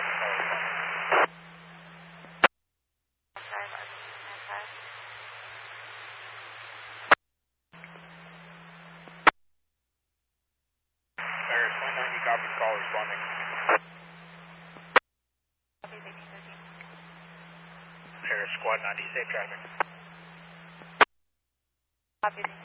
Paris 190, copy, call responding. Paris Squad 90, safe traffic. Copy.